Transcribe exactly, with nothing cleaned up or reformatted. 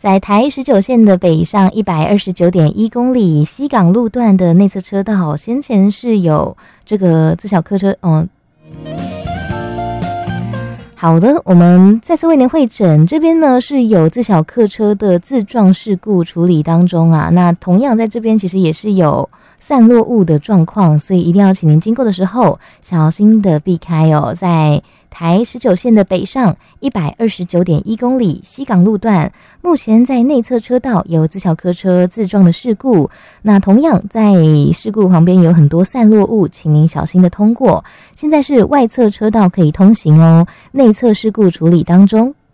在台十九线的北上一百二十九点一公里西港路段的内侧车道，先前是有这个自小客车，嗯。好的，我们再次为您会诊，这边呢是有自小客车的自撞事故处理当中啊，那同样在这边其实也是有散落物的状况，所以一定要请您经过的时候小心的避开哦。在台十九线的北上一百二十九点一公里西港路段，目前在内侧车道有自小客车自撞的事故，那同样在事故旁边有很多散落物，请您小心的通过。现在是外侧车道可以通行哦，内侧事故处理当中。